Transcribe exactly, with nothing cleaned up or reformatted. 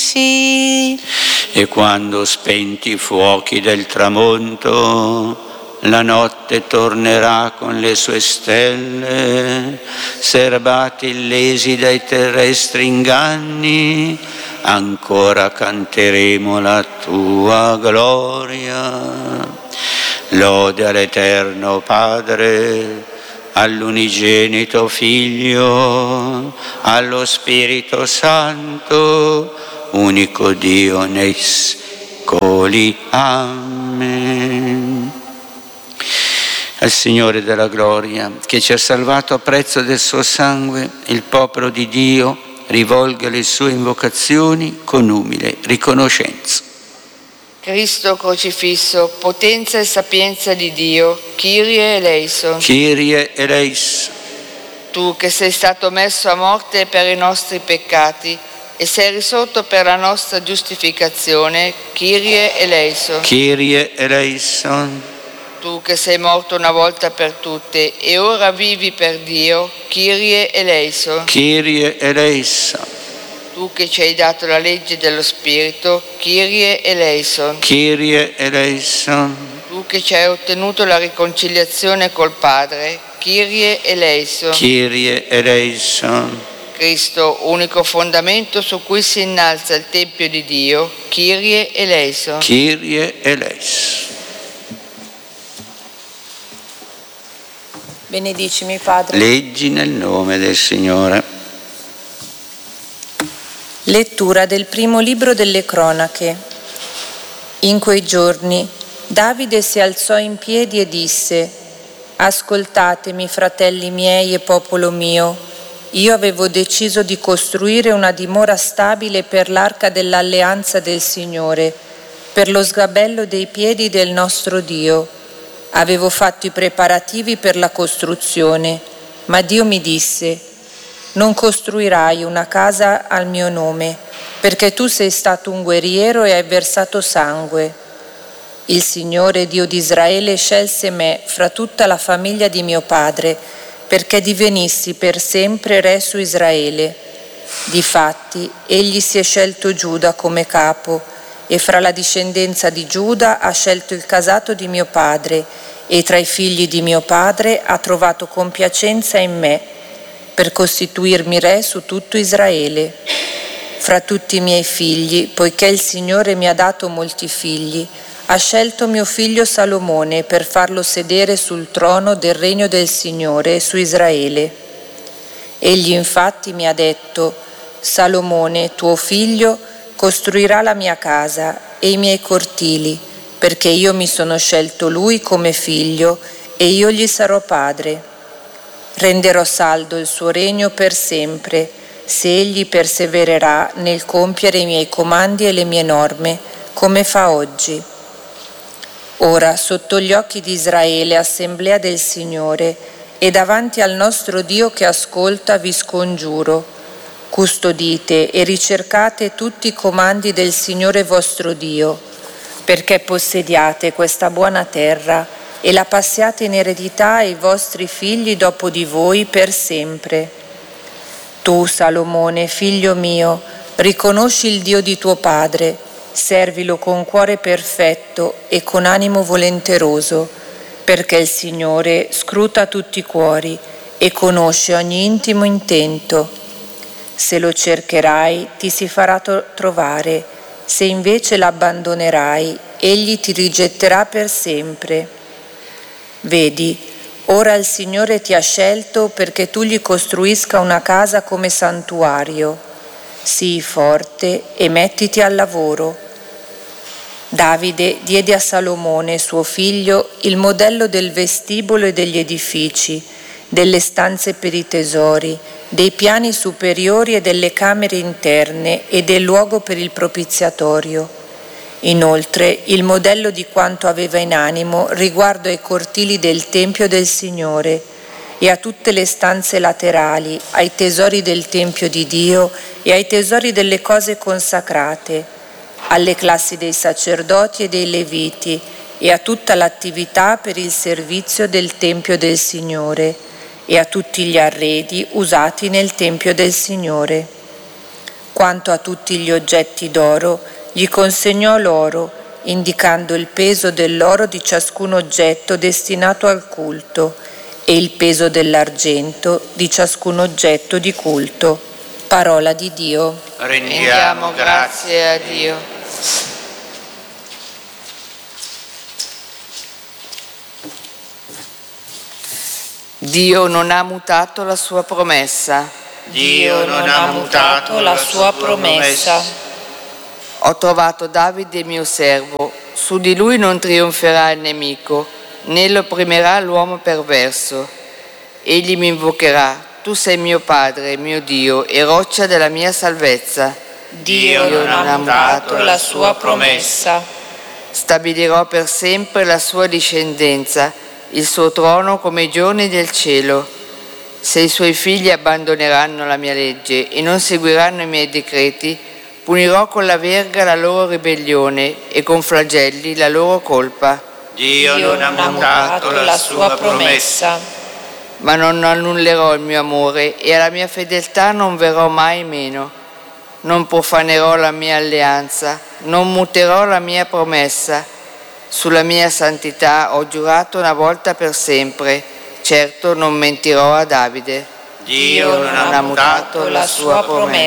sì. E quando spenti i fuochi del tramonto, la notte tornerà con le sue stelle, serbati illesi dai terrestri inganni, ancora canteremo la tua gloria. Lode all'Eterno Padre, all'unigenito Figlio, allo Spirito Santo, unico Dio nei secoli. Amen. Al Signore della gloria, che ci ha salvato a prezzo del suo sangue, il popolo di Dio rivolga le sue invocazioni con umile riconoscenza. Cristo crocifisso, potenza e sapienza di Dio, Kyrie eleison. Kyrie eleison. Tu che sei stato messo a morte per i nostri peccati e sei risorto per la nostra giustificazione, Kyrie eleison. Kyrie eleison. Tu che sei morto una volta per tutte e ora vivi per Dio, Kyrie eleison. Kyrie eleison. Tu che ci hai dato la legge dello Spirito, Kyrie eleison. Kyrie eleison. Tu che ci hai ottenuto la riconciliazione col Padre, Kyrie eleison. Kyrie eleison. Cristo, unico fondamento su cui si innalza il Tempio di Dio, Kyrie eleison. Kyrie eleison. Benedicimi, Padre. Leggi nel nome del Signore. Lettura del primo libro delle cronache. In quei giorni Davide si alzò in piedi e disse: Ascoltatemi, fratelli miei e popolo mio. Io avevo deciso di costruire una dimora stabile per l'arca dell'alleanza del Signore, per lo sgabello dei piedi del nostro Dio. Avevo fatto i preparativi per la costruzione, ma Dio mi disse: non costruirai una casa al mio nome, perché tu sei stato un guerriero e hai versato sangue. Il Signore Dio di Israele scelse me fra tutta la famiglia di mio padre, perché divenissi per sempre re su Israele. Difatti, egli si è scelto Giuda come capo, e fra la discendenza di Giuda ha scelto il casato di mio padre, e tra i figli di mio padre ha trovato compiacenza in me, per costituirmi re su tutto Israele. Fra tutti i miei figli, poiché il Signore mi ha dato molti figli, ha scelto mio figlio Salomone per farlo sedere sul trono del regno del Signore su Israele. Egli infatti mi ha detto: Salomone, tuo figlio, costruirà la mia casa e i miei cortili, perché io mi sono scelto lui come figlio e io gli sarò padre. Renderò saldo il suo regno per sempre, se egli persevererà nel compiere i miei comandi e le mie norme, come fa oggi. Ora, sotto gli occhi di Israele, assemblea del Signore, e davanti al nostro Dio che ascolta, vi scongiuro: custodite e ricercate tutti i comandi del Signore vostro Dio, perché possediate questa buona terra e la passiate in eredità ai vostri figli dopo di voi per sempre. Tu, Salomone, figlio mio, riconosci il Dio di tuo padre, servilo con cuore perfetto e con animo volenteroso, perché il Signore scruta tutti i cuori e conosce ogni intimo intento. Se lo cercherai, ti si farà to- trovare, se invece l'abbandonerai, egli ti rigetterà per sempre. Vedi, ora il Signore ti ha scelto perché tu gli costruisca una casa come santuario. Sii forte e mettiti al lavoro. Davide diede a Salomone, suo figlio, il modello del vestibolo e degli edifici, delle stanze per i tesori, dei piani superiori e delle camere interne e del luogo per il propiziatorio. Inoltre, il modello di quanto aveva in animo riguardo ai cortili del Tempio del Signore e a tutte le stanze laterali, ai tesori del Tempio di Dio e ai tesori delle cose consacrate, alle classi dei sacerdoti e dei leviti e a tutta l'attività per il servizio del Tempio del Signore e a tutti gli arredi usati nel Tempio del Signore. Quanto a tutti gli oggetti d'oro, gli consegnò l'oro, indicando il peso dell'oro di ciascun oggetto destinato al culto e il peso dell'argento di ciascun oggetto di culto. Parola di Dio. Rendiamo grazie a Dio. Dio non ha mutato la sua promessa. Dio non ha mutato la sua promessa. Ho trovato Davide mio servo, su di lui non trionferà il nemico, né lo opprimerà l'uomo perverso. Egli mi invocherà, tu sei mio Padre, mio Dio, e roccia della mia salvezza. Dio non ha mutato la sua promessa. Stabilirò per sempre la sua discendenza, il suo trono come i giorni del cielo. Se i suoi figli abbandoneranno la mia legge e non seguiranno i miei decreti, punirò con la verga la loro ribellione e con flagelli la loro colpa. Dio non ha mutato la sua promessa. Ma non annullerò il mio amore e alla mia fedeltà non verrò mai meno. Non profanerò la mia alleanza, non muterò la mia promessa. Sulla mia santità ho giurato una volta per sempre, certo non mentirò a Davide. Dio non ha mutato la sua promessa.